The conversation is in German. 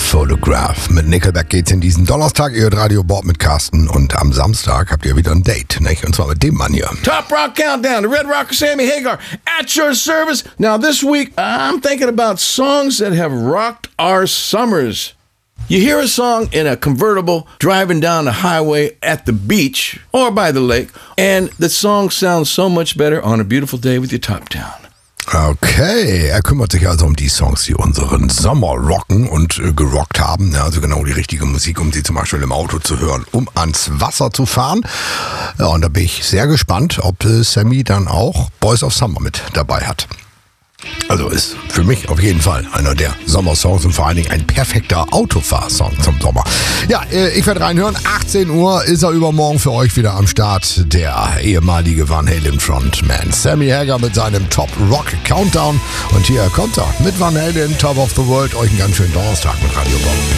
Photograph. Mit Nickelback geht's in diesen Donnerstag. Ihr hört Radio Bob mit Carsten und am Samstag habt ihr wieder ein Date, nicht? Und zwar mit dem Mann hier. Top Rock Countdown, the Red Rocker Sammy Hagar at your service. Now this week, I'm thinking about songs that have rocked our summers. You hear a song in a convertible driving down the highway at the beach or by the lake, and the song sounds so much better on a beautiful day with your top down. Okay, er kümmert sich also um die Songs, die unseren Sommer rocken und gerockt haben. Ja, also genau die richtige Musik, um sie zum Beispiel im Auto zu hören, um ans Wasser zu fahren. Ja, und da bin ich sehr gespannt, ob Sammy dann auch Boys of Summer mit dabei hat. Also ist für mich auf jeden Fall einer der Sommersongs und vor allen Dingen ein perfekter Autofahrsong zum Sommer. Ja, ich werde reinhören. 18 Uhr ist er übermorgen für euch wieder am Start. Der ehemalige Van Halen Frontman Sammy Hagar mit seinem Top Rock Countdown. Und hier kommt er mit Van Halen, Top of the World. Euch einen ganz schönen Donnerstag mit Radio Bob.